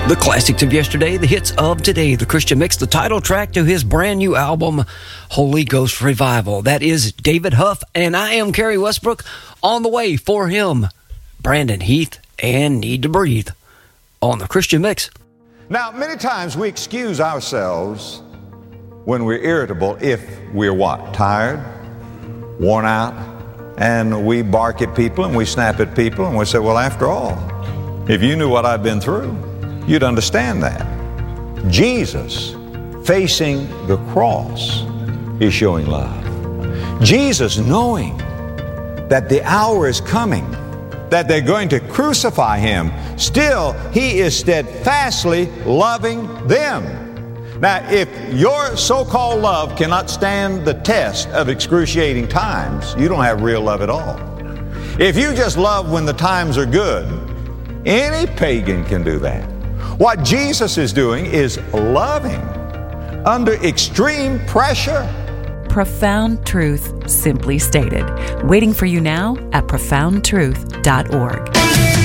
The classics of yesterday, the hits of today. The Christian Mix, the title track to his brand new album, Holy Ghost Revival. That is David Huff, and I am Kerry Westbrook. On the way for him, Brandon Heath and Need to Breathe on the Christian Mix. Now, many times we excuse ourselves when we're irritable if we're what? Tired, worn out, and we bark at people and we snap at people and we say, well, after all, if you knew what I've been through, you'd understand that. Jesus, facing the cross, is showing love. Jesus, knowing that the hour is coming, that they're going to crucify him, still he is steadfastly loving them. Now, if your so-called love cannot stand the test of excruciating times, you don't have real love at all. If you just love when the times are good, any pagan can do that. What Jesus is doing is loving under extreme pressure. Profound truth, simply stated. Waiting for you now at profoundtruth.org.